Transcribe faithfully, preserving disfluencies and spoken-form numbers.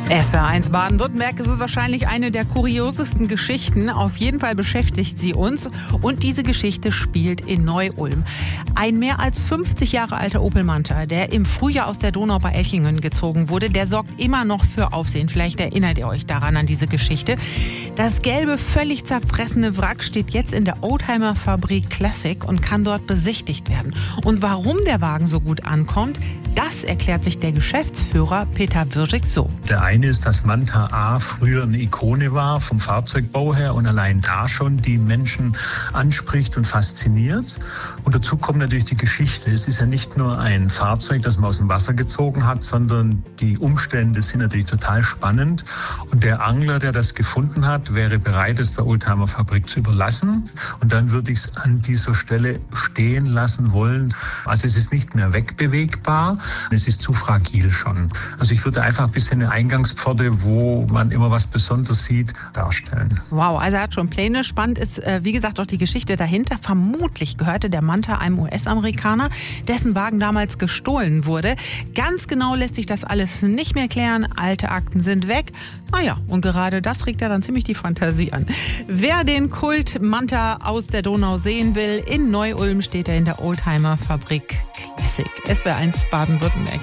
S W R eins Baden-Württemberg ist es wahrscheinlich eine der kuriosesten Geschichten. Auf jeden Fall beschäftigt sie uns. Und diese Geschichte spielt in Neu-Ulm. Ein mehr als fünfzig Jahre alter Opel Manta, der im Frühjahr aus der Donau bei Elchingen gezogen wurde, der sorgt immer noch für Aufsehen. Vielleicht erinnert ihr euch daran an diese Geschichte. Das gelbe, völlig zerfressene Wrack steht jetzt in der Oldtimer Fabrik Classic und kann dort besichtigt werden. Und warum der Wagen so gut ankommt, das erklärt sich der Geschäftsführer Peter Wirschig so. Der eine ist, dass Manta A früher eine Ikone war vom Fahrzeugbau her und allein da schon die Menschen anspricht und fasziniert. Und dazu kommt natürlich die Geschichte. Es ist ja nicht nur ein Fahrzeug, das man aus dem Wasser gezogen hat, sondern die Umstände sind natürlich total spannend. Und der Angler, der das gefunden hat, wäre bereit, es der Oldtimer Fabrik zu überlassen. Und dann würde ich es an dieser Stelle stehen lassen wollen. Also es ist nicht mehr wegbewegbar. Es ist zu fragil schon. Also ich würde einfach ein bisschen eine Eingangspforte, wo man immer was Besonderes sieht, darstellen. Wow, also er hat schon Pläne. Spannend ist, wie gesagt, auch die Geschichte dahinter. Vermutlich gehörte der Manta einem U S-Amerikaner, dessen Wagen damals gestohlen wurde. Ganz genau lässt sich das alles nicht mehr klären. Alte Akten sind weg. Naja, und gerade das regt ja dann ziemlich die Fantasie an. Wer den Kult Manta aus der Donau sehen will, in Neu-Ulm steht er in der Oldtimer Fabrik Classic. S W R eins Baden-Württemberg.